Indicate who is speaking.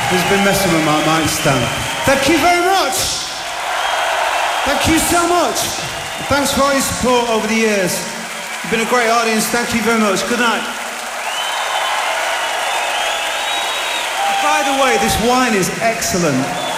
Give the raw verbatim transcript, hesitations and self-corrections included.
Speaker 1: who's been messing with my mic stand. Thank you very much. Thank you so much. Thanks for all your support over the years. You've been a great audience. Thank you very much. Good night. By the way, this wine is excellent.